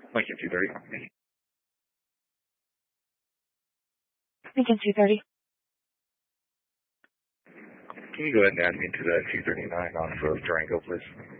Lincoln 230. Lincoln 230. Can you go ahead and add me to the 239 on for Durango, please?